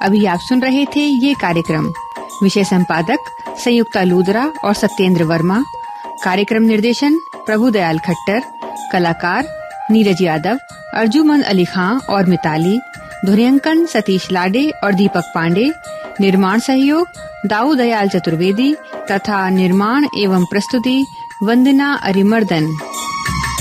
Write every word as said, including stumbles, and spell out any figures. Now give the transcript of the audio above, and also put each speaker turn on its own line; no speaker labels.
अभी आप सुन रहे थे ये कार्यक्रम। विषय संपादक संयुक्ता लूदरा और सत्येंद्र वर्मा। कार्यक्रम निर्देशन प्रभुदयाल खट्टर। कलाकार नीरज यादव, अर्जुमन अली खां और मिताली। ध्वनियांकन सतीश लाडे और दीपक पांडे। निर्माण सहयोग दाऊ दयाल चतुर्वेदी तथा निर्माण एवं प्रस्तुति वंदना अरिमर्दन।